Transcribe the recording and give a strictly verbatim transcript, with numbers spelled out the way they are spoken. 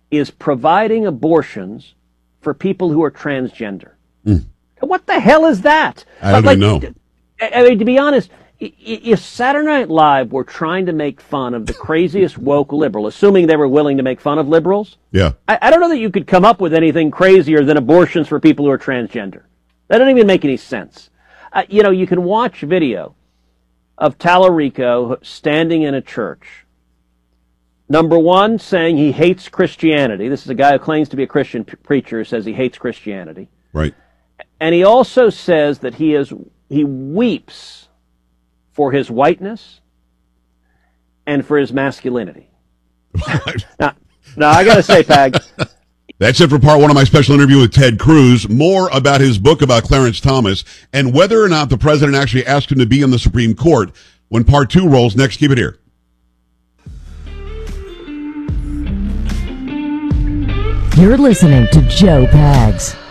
is providing abortions for people who are transgender. Mm. What the hell is that? I don't like, know. I mean, to be honest, if Saturday Night Live were trying to make fun of the craziest woke liberal, assuming they were willing to make fun of liberals, yeah, I, I don't know that you could come up with anything crazier than abortions for people who are transgender. That doesn't even make any sense. Uh, you know, you can watch video of Tallarico standing in a church. Number one, saying he hates Christianity. This is a guy who claims to be a Christian p- preacher who says he hates Christianity. Right. And he also says that he is he weeps for his whiteness and for his masculinity. now, now, I got to say, Pag. That's it for part one of my special interview with Ted Cruz. More about his book about Clarence Thomas and whether or not the president actually asked him to be in the Supreme Court when part two rolls next. Keep it here. You're listening to Joe Pags.